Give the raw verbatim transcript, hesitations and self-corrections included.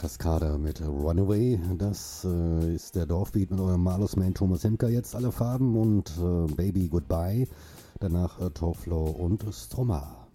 Kaskade mit Runaway. Das äh, ist der Dorfbeat mit eurem Malus-Man Thomas Hemker. Jetzt alle Farben und äh, Baby Goodbye. Danach äh, Torflow und Stromar.